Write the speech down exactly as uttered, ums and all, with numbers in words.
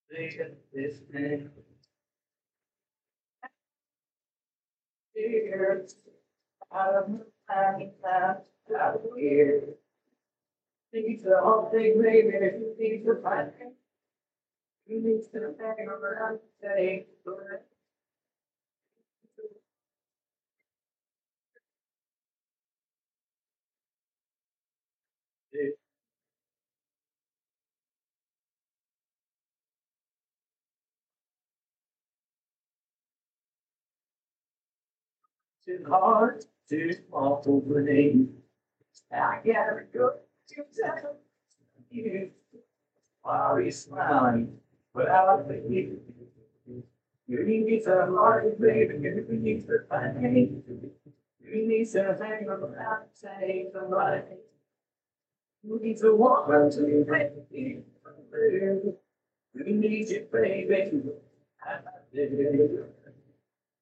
This man years out of my time left out of here. These are all things maybe if you need to find me. You need to hang around and say, too hard to fall over me. I gotta go to tell you while you're smiling, but I'll you. You need some hard, baby, you need to find me. You need to hang around and say somebody. You need to walk up to me, baby. You need it, baby. I did.